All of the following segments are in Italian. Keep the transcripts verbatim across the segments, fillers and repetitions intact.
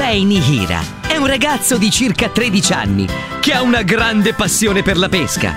Sanpei Nihira è un ragazzo di circa tredici anni che ha una grande passione per la pesca.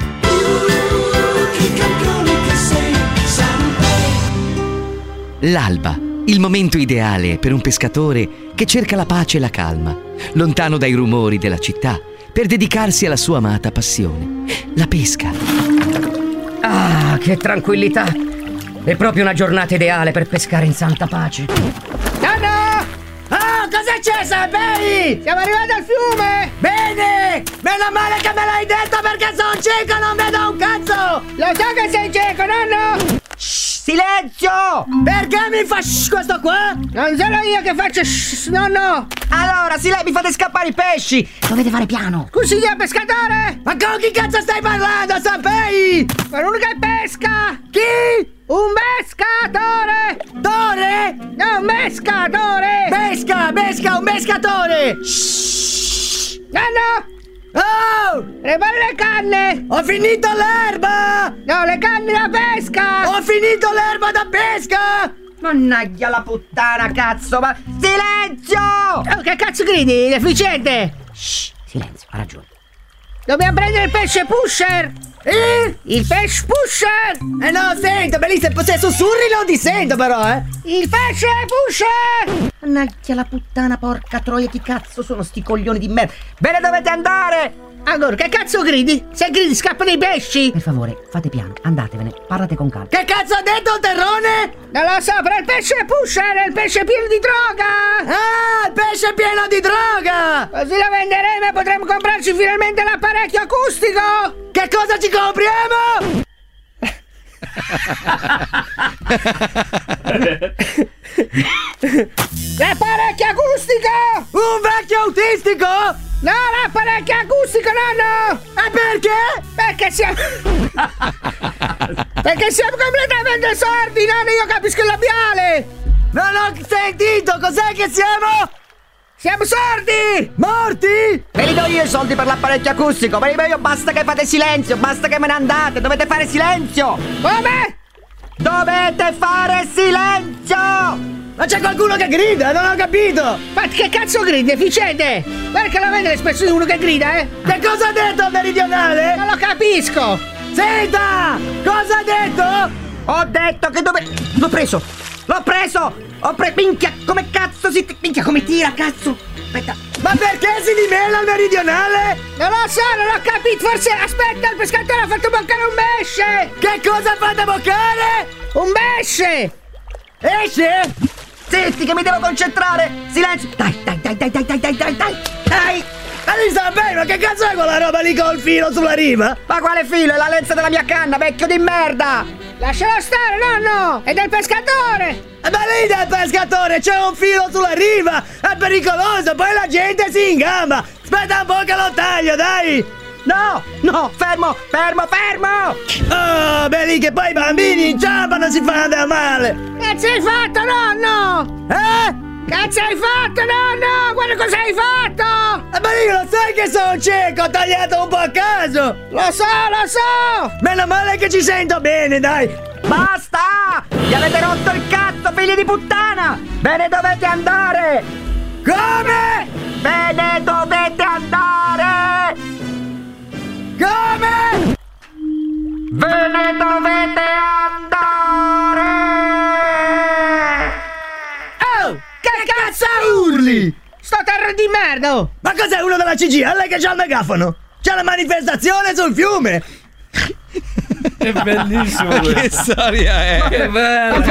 L'alba, il momento ideale per un pescatore che cerca la pace e la calma, lontano dai rumori della città, per dedicarsi alla sua amata passione, la pesca. Ah, che tranquillità! È proprio una giornata ideale per pescare in santa pace. Nonno! Oh, cosa c'è, Sanpei? Siamo arrivati al fiume! Bene! Meno male che me l'hai detto perché sono cieco e non vedo un cazzo! Lo so che sei cieco, nonno! Silenzio! Perché mi fa shh questo qua? Non sono io che faccio shh, nonno! Allora, Silenzio, mi fate scappare i pesci! Dovete fare piano! Scusi, io pescatore! Ma con chi cazzo stai parlando, Sanpei? Con uno che pesca! Chi? Un pescatore! Tore? No, un pescatore! Pesca, pesca, un pescatore! Shhh! Nonno! Oh! Prepara le canne! Ho finito l'erba! No, le canne da pesca! Ho finito l'erba da pesca! Mannaggia la puttana, cazzo, ma... Silenzio! Oh, che cazzo gridi, deficiente? Shh, silenzio, ha ragione. Dobbiamo prendere il pesce pusher! Eh? Il pesce pusher! Eh no, sento, bellissimo, se sussurri non ti sento però, eh! Il pesce pusher! Mannaggia la puttana, porca troia, chi cazzo sono sti coglioni di merda? Bene, dovete andare! Allora, che cazzo gridi? Se gridi scappano i pesci! Per favore, fate piano, andatevene, parlate con calma. Che cazzo ha detto il terrone? Non lo so, però il pesce pusher è il pesce pieno di droga! Ah, il pesce pieno di droga! Così lo venderemo e potremo comprarci finalmente l'apparecchio acustico! Che cosa ci compriamo? L'apparecchio acustico! Un vecchio autistico? No, l'apparecchio acustico, nonno! E perché? Perché siamo... Perché siamo completamente sordi, nonno, io capisco il labiale! Non ho sentito, cos'è che siamo? Siamo sordi! Morti? Ve li do io i soldi per l'apparecchio acustico, ve li do io, basta che fate silenzio, basta che me ne andate, dovete fare silenzio! Come? Dovete fare silenzio! Ma c'è qualcuno che grida, non ho capito! Ma che cazzo grida, deficiente? Guarda che la vede l'espressione di uno che grida, eh! Che cosa ha detto il meridionale? Non lo capisco! Senta! Cosa ha detto? Ho detto che dove... L'ho preso! L'ho preso! Ho preso... Minchia, come cazzo si... Minchia, come tira, cazzo! Aspetta! Ma perché si dimela il meridionale? Non lo so, non ho capito! Forse... Aspetta, il pescatore ha fatto boccare un pesce! Che cosa ha fatto boccare? Un pesce! Esce? Zitti, che mi devo concentrare! Silenzio! Dai, dai, dai, dai, dai, dai, dai, dai, dai! Dai! Ma mi sta bene, ma che cazzo è quella roba lì col filo sulla riva? Ma quale filo? È la lenza della mia canna, vecchio di merda! Lascialo stare, nonno! È del pescatore! Ma lì del pescatore c'è un filo sulla riva! È pericoloso, poi la gente si ingamba! Aspetta un po' che lo taglio, dai! No, no, fermo, fermo, fermo! Oh, beh, lì che poi i bambini inciampano e si fanno del male! Cazzo hai fatto, nonno? Eh? Cazzo hai fatto, nonno? Guarda cosa hai fatto! Eh, ma io lo sai che sono cieco, ho tagliato un po' a caso! Lo so, lo so! Meno male che ci sento bene, dai! Basta! Gli avete rotto il cazzo, figli di puttana! Ve ne dovete andare! Come? Ve ne dovete andare! Come? Ve ne dovete andare! Oh! Che cazzo urli? Sto terra di merda! Ma cos'è uno della C G I L che c'ha il megafono? C'è la manifestazione sul fiume! È bellissimo! Ma che storia è? Che bello!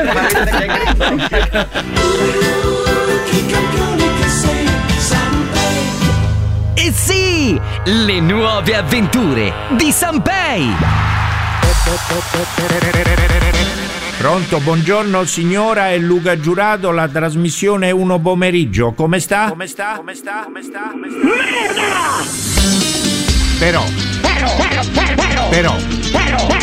E sì, le nuove avventure di Sanpei! Pronto, buongiorno signora, è Luca Giurato, la trasmissione uno pomeriggio. Come sta? Come sta? Come sta? Come sta? Come sta? Merda! Però, però, però, però, però, però,